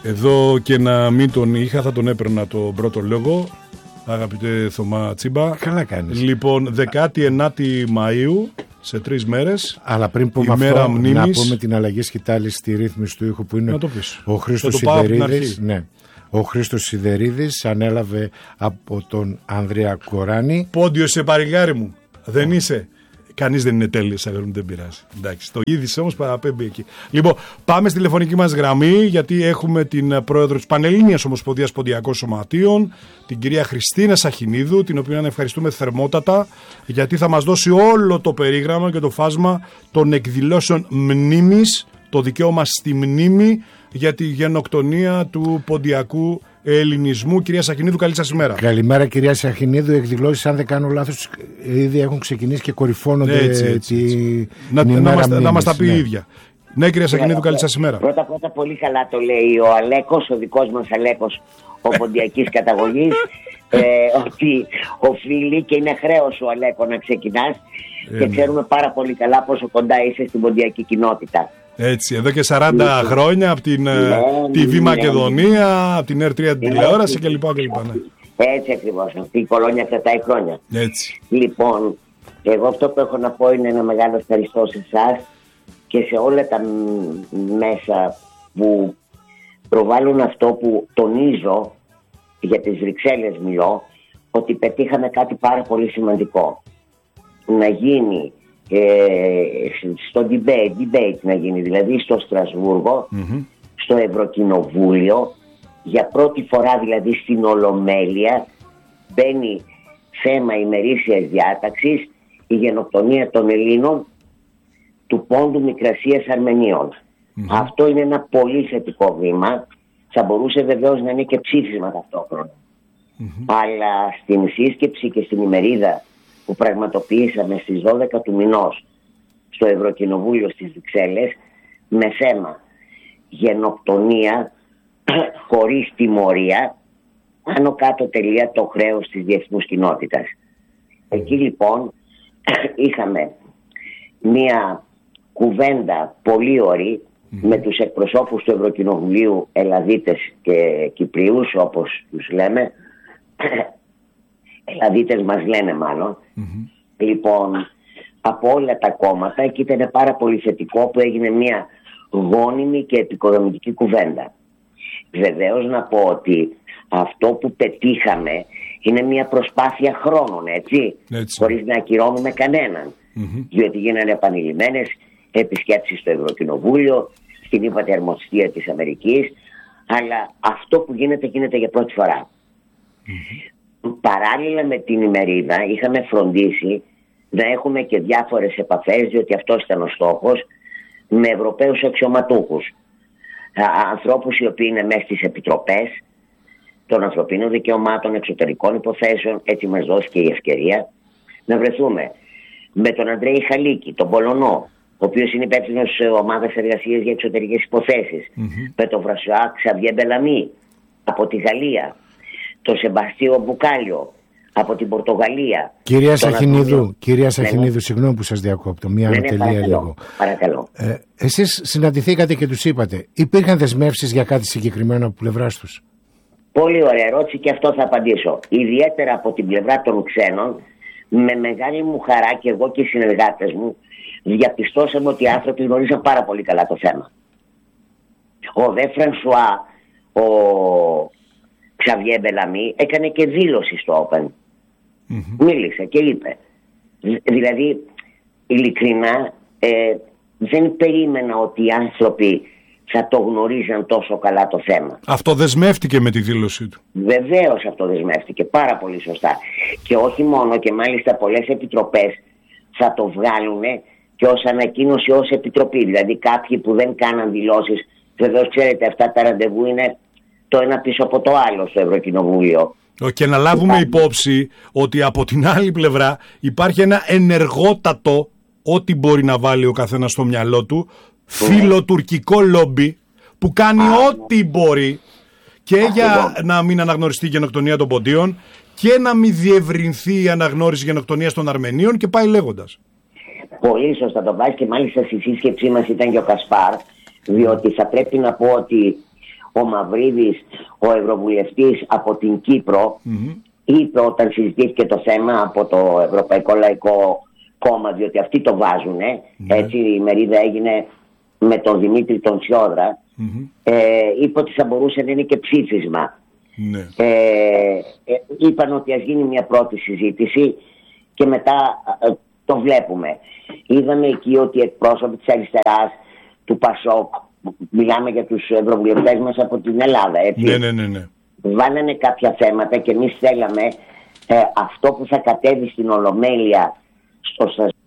Εδώ και να μην τον είχα, θα τον έπαιρνα τον πρώτο λόγο. Αγαπητέ Θωμά Τσίμπα. Καλά κάνεις. Λοιπόν, 19η Μαΐου, σε 3 μέρες. Αλλά πριν πούμε αυτό, μνήμης, να πούμε την αλλαγή σκητάλης στη ρύθμιση του ήχου που είναι ο Χρήστος Σιδερίδης. Ναι. Ο Χρήστος Σιδερίδης ανέλαβε από τον Ανδρέα Κοράνη. Πόντιο σε παρηγάρι μου. Δεν είσαι. Κανείς δεν είναι τέλειος, αγόρι μου, δεν πειράζει. Εντάξει, το είδηση όμως παραπέμπει εκεί. Λοιπόν, πάμε στη τηλεφωνική μας γραμμή, γιατί έχουμε την πρόεδρο της Πανελλήνιας Ομοσπονδίας Ποντιακών Σωματείων, την κυρία Χριστίνα Σαχινίδου, την οποία ευχαριστούμε θερμότατα, γιατί θα μας δώσει όλο το περίγραμμα και το φάσμα των εκδηλώσεων μνήμης, το δικαίωμα στη μνήμη για τη γενοκτονία του ποντιακού ελληνισμού. Κυρία Σαχινίδου, καλή σας ημέρα. Καλημέρα, κυρία Σαχινίδου. Οι εκδηλώσεις, αν δεν κάνω λάθος, ήδη έχουν ξεκινήσει και κορυφώνονται έτσι. Να μας τα πει η ίδια. Ναι, κυρία Σαχινίδου, καλή σας ημέρα. Πρώτα πολύ καλά το λέει ο Αλέκος, ο δικός μας Αλέκος, ο ποντιακής καταγωγής, ότι οφείλει και είναι χρέος ο Αλέκο να ξεκινάς και ξέρουμε πάρα πολύ καλά πόσο κοντά είσαι στην ποντιακή κοινότητα. Έτσι, εδώ και 40 χρόνια από την TV Μακεδονία, από την R3 την τηλεόραση κλπ. Ναι. Έτσι ακριβώς, αυτή η κολόνια κρατάει χρόνια. Έτσι. Λοιπόν, εγώ αυτό που έχω να πω είναι ένα μεγάλο ευχαριστώ σε εσάς και σε όλα τα μέσα που προβάλλουν αυτό που τονίζω, για τις Βρυξέλλες μιλώ, ότι πετύχαμε κάτι πάρα πολύ σημαντικό. Να γίνει στο debate να γίνει, δηλαδή στο Στρασβούργο, στο Ευρωκοινοβούλιο, για πρώτη φορά δηλαδή στην Ολομέλεια μπαίνει θέμα ημερήσιας διάταξης η γενοκτονία των Ελλήνων του Πόντου Μικρασίας Αρμενίων. Αυτό είναι ένα πολύ θετικό βήμα. Θα μπορούσε βεβαίως να είναι και ψήφισμα ταυτόχρονα, αλλά στην σύσκεψη και στην ημερίδα που πραγματοποιήσαμε στις 12 του μηνός στο Ευρωκοινοβούλιο στις Βρυξέλλες, με θέμα γενοκτονία χωρίς τιμωρία, άνω κάτω τελεία το χρέος της διεθνούς κοινότητας. Εκεί λοιπόν είχαμε μία κουβέντα πολύ ωραία με τους εκπροσώπους του Ευρωκοινοβουλίου, Ελλαδίτες και Κυπριούς όπως τους λέμε. Ελλαδίτες μας λένε μάλλον. Λοιπόν, από όλα τα κόμματα, και ήταν πάρα πολύ θετικό που έγινε μια γόνιμη και επικοδομητική κουβέντα. Βεβαίως να πω ότι αυτό που πετύχαμε είναι μια προσπάθεια χρόνων, έτσι. Χωρίς να ακυρώνουμε κανέναν. Διότι γίνανε επανειλημμένες επισκέψεις στο Ευρωκοινοβούλιο, στην ύπατη αρμοστία της Αμερικής, αλλά αυτό που γίνεται για πρώτη φορά. Παράλληλα με την ημερίδα είχαμε φροντίσει να έχουμε και διάφορες επαφές, διότι αυτός ήταν ο στόχος, με Ευρωπαίους αξιωματούχους, ανθρώπους οι οποίοι είναι μέσα στις επιτροπές των ανθρωπίνων δικαιωμάτων, εξωτερικών υποθέσεων. Έτσι μας δόθηκε η ευκαιρία να βρεθούμε με τον Αντρέη Χαλίκη, τον Πολωνό, ο οποίος είναι υπεύθυνος ομάδας εργασίας για εξωτερικές υποθέσεις, με τον Φρανσουά Ξαβιέ Μπελαμή από τη Γαλλία, τον Σεμπαστίο Μπουκάλιο από την Πορτογαλία. Κυρία Σαχινίδου, συγγνώμη που σας διακόπτω, μία ανατελεία λίγο. Παρακαλώ. Εσείς συναντηθήκατε και τους είπατε, υπήρχαν δεσμεύσεις για κάτι συγκεκριμένο από πλευράς τους? Πολύ ωραία ερώτηση και αυτό θα απαντήσω. Ιδιαίτερα από την πλευρά των ξένων, με μεγάλη μου χαρά και εγώ και οι συνεργάτες μου διαπιστώσαμε ότι οι άνθρωποι γνωρίζαν πάρα πολύ καλά το θέμα. Ο Δε Φρανσουά, ο Ξαβιέ Μπελαμή, έκανε και δήλωση στο Open. Μίλησε και είπε. Δηλαδή, ειλικρινά, δεν περίμενα ότι οι άνθρωποι θα το γνωρίζαν τόσο καλά το θέμα. Αυτό δεσμεύτηκε με τη δήλωσή του. Βεβαίως αυτό δεσμεύτηκε, πάρα πολύ σωστά. Και όχι μόνο, και μάλιστα πολλές επιτροπές θα το βγάλουν και ως ανακοίνωση ως επιτροπή. Δηλαδή κάποιοι που δεν κάναν δηλώσεις, βεβαίως ξέρετε αυτά τα ραντεβού είναι το ένα πίσω από το άλλο στο Ευρωκοινοβούλιο. Και να λάβουμε υπόψη ότι από την άλλη πλευρά υπάρχει ένα ενεργότατο, ό,τι μπορεί να βάλει ο καθένας στο μυαλό του, φιλοτουρκικό λόμπι που κάνει ό,τι μπορεί και για να μην αναγνωριστεί η γενοκτονία των Ποντίων και να μην διευρυνθεί η αναγνώριση γενοκτονίας των Αρμενίων και πάει λέγοντας. Πολύ σωστά το βάζει και μάλιστα στη σύσκεψή μας ήταν και ο Κασπάρ, διότι θα πρέπει να πω ότι ο Μαυρίδης, ο ευρωβουλευτής από την Κύπρο, είπε όταν συζητήθηκε το θέμα από το Ευρωπαϊκό Λαϊκό Κόμμα, διότι αυτοί το βάζουν, έτσι η μερίδα έγινε με τον Δημήτρη τον Τσιόδρα, είπε ότι θα μπορούσε να είναι και ψήφισμα. Είπαν ότι ας γίνει μια πρώτη συζήτηση και μετά το βλέπουμε. Είδαμε εκεί ότι οι εκπρόσωποι της αριστεράς, του ΠΑΣΟΚ, μιλάμε για τους ευρωβουλευτές μας από την Ελλάδα, έτσι. Ναι. Βάλανε κάποια θέματα και εμείς θέλαμε αυτό που θα κατέβει στην Ολομέλεια στο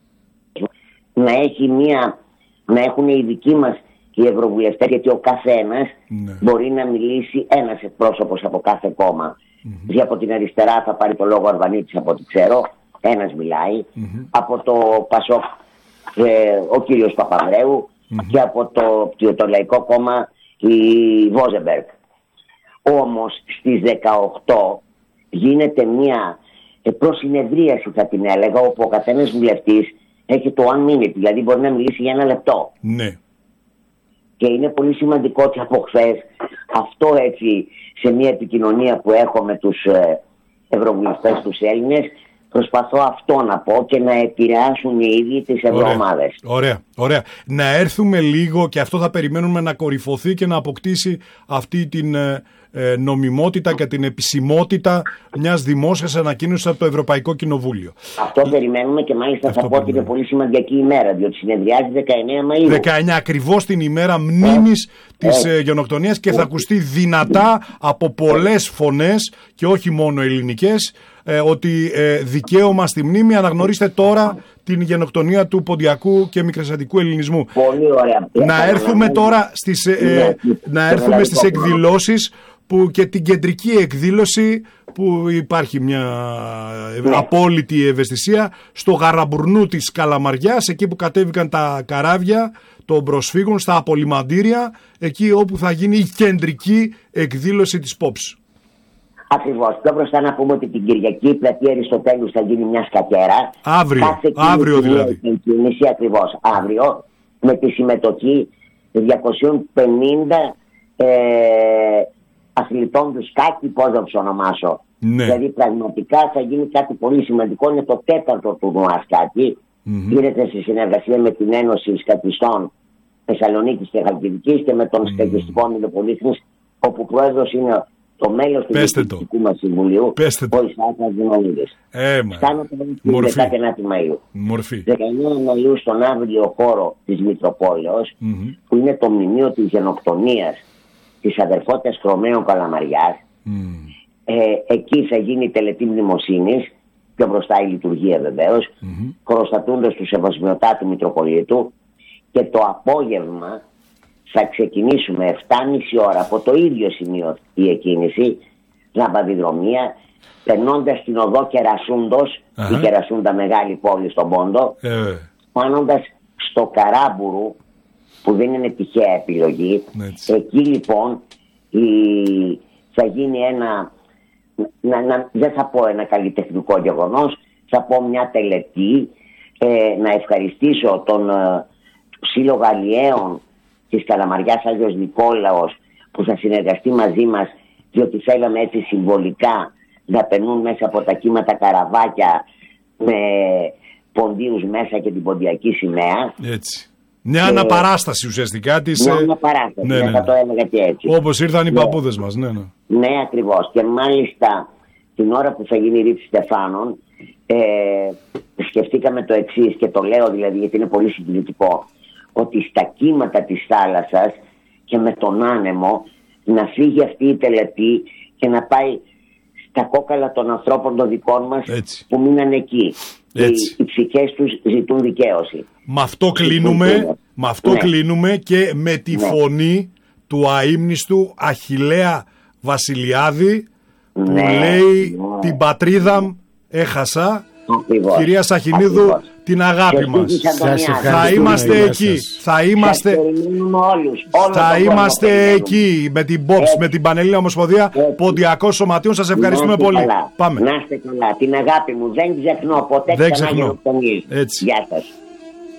να έχει να έχουν οι δικοί μας οι ευρωβουλευτές, γιατί ο καθένας μπορεί να μιλήσει, ένας εκπρόσωπος από κάθε κόμμα. Δηλαδή από την αριστερά θα πάρει το λόγο ο Αρβανίτης, από ό,τι ξέρω, ένας μιλάει. Από το ΠΑΣΟΚ ο κύριος Παπανδρέου και από το Λαϊκό Κόμμα η Βόζεμπεργκ. Όμως στις 18 γίνεται μια προσυνεδρίαση, θα την έλεγα, όπου ο καθένας βουλευτής έχει το 1 minute, δηλαδή μπορεί να μιλήσει για 1 λεπτό. Ναι. Και είναι πολύ σημαντικό ότι από χθες αυτό, έτσι, σε μια επικοινωνία που έχω με τους ευρωβουλευτές τους Έλληνες, προσπαθώ αυτό να πω και να επηρεάσουν οι ίδιοι τις ευρωομάδες. Ωραία. Να έρθουμε λίγο, και αυτό θα περιμένουμε να κορυφωθεί και να αποκτήσει αυτή την νομιμότητα και την επισημότητα μιας δημόσιας ανακοίνωσης από το Ευρωπαϊκό Κοινοβούλιο. Αυτό περιμένουμε και μάλιστα θα πω ότι είναι πολύ σημαντική ημέρα, διότι συνεδριάζει 19 Μαΐου. 19 ακριβώς την ημέρα μνήμης της γενοκτονίας και θα ακουστεί δυνατά από πολλές φωνές και όχι μόνο ελληνικές, ότι δικαίωμα στη μνήμη, αναγνωρίστε τώρα την γενοκτονία του ποντιακού και μικρασιατικού ελληνισμού. Πολύ ωραία. Να έρθουμε τώρα στις εκδηλώσεις που και την κεντρική εκδήλωση που υπάρχει μια απόλυτη ευαισθησία στο Γαραμπουρνού της Καλαμαριάς, εκεί που κατέβηκαν τα καράβια των προσφύγων στα απολυμαντήρια, εκεί όπου θα γίνει η κεντρική εκδήλωση της ΠΟΠΣ. Ακριβώς. Πιο μπροστά να πούμε ότι την Κυριακή η πλατεία Αριστοτέλους θα γίνει μια σκακέρα. Αύριο δηλαδή. Ακριβώς. Αύριο, με τη συμμετοχή 250 αθλητών του σκάκι, πώς να τους ονομάσω. Ναι. Δηλαδή πραγματικά θα γίνει κάτι πολύ σημαντικό. Είναι το 4ο τουρνουά σκάκι. Γίνεται σε συνεργασία με την Ένωση Σκακιστών Θεσσαλονίκης και Χαλκιδικής και με τον Σκακιστικό Όμιλο Πολύχνης, όπου πρόεδρος είναι το μέλος του Διοικητικού μας Συμβουλίου, ο Ισαάκ Αγγινολίδης. Φτάνω το 19 Μαΐου. 19 Μαΐου στον αύριο χώρο της Μητροπόλεως, που είναι το μνημείο της γενοκτονίας της αδερφότητας Χρωμαίων Καλαμαριάς. Εκεί θα γίνει η τελετή μνημοσύνης, πιο μπροστά η λειτουργία βεβαίως, χωροστατούντας του Σεβασμιωτάτου Μητροπολίτου, και το απόγευμα θα ξεκινήσουμε 7,5 ώρα από το ίδιο σημείο η εκκίνηση, λαμπαδιδρομία, περνώντας την οδό Κερασούντος, η Κερασούντα μεγάλη πόλη στον Πόντο, πάνοντας στο Καράμπουρου, που δεν είναι τυχαία επιλογή. Εκεί λοιπόν θα γίνει δεν θα πω ένα καλλιτεχνικό γεγονός, θα πω μια τελετή, να ευχαριστήσω τον Σύλλογο Αλλιέων της Καλαμαριάς Άγιος Νικόλαος, που θα συνεργαστεί μαζί μας, διότι θέλαμε έτσι συμβολικά να περνούν μέσα από τα κύματα καραβάκια με ποντίους μέσα και την ποντιακή σημαία. Έτσι. Μια αναπαράσταση ουσιαστικά της. Μια αναπαράσταση, θα το έλεγα και έτσι. Όπως ήρθαν οι παππούδες μας, Ναι, ακριβώς. Και μάλιστα την ώρα που θα γίνει η ρήψη στεφάνων, σκεφτήκαμε το εξής, και το λέω δηλαδή γιατί είναι πολύ συγκινητικό, ότι στα κύματα της θάλασσας και με τον άνεμο να φύγει αυτή η τελετή και να πάει στα κόκαλα των ανθρώπων των δικών μας που μείναν εκεί. Οι ψυχές τους ζητούν δικαίωση. Με αυτό κλείνουμε και με τη φωνή του αείμνηστου Αχιλλέα Βασιλιάδη, που λέει την πατρίδα έχασα. Κυρία Σαχινίδου, την αγάπη μας. Θα είμαστε εκεί. Θα είμαστε εκεί με την ΠΟΠΣ, με την Πανελλήνια Ομοσπονδία Ποντιακών Σωματείων. Σας ευχαριστούμε πολύ. Πάμε. Να είστε καλά. Την αγάπη μου δεν ξεχνώ ποτέ. Δεν ξεχνώ. Γεια σας.